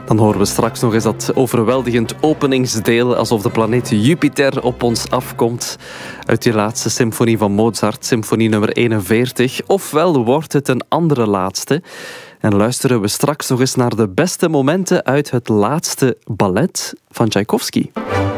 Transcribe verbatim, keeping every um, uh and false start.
Dan horen we straks nog eens dat overweldigend openingsdeel, alsof de planeet Jupiter op ons afkomt. Uit die laatste symfonie van Mozart, symfonie nummer eenenveertig. Ofwel wordt het een andere laatste. En luisteren we straks nog eens naar de beste momenten uit het laatste ballet van Tchaikovsky.